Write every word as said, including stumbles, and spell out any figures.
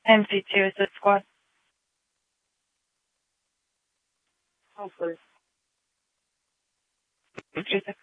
M C two is the squad. Hopefully. Just a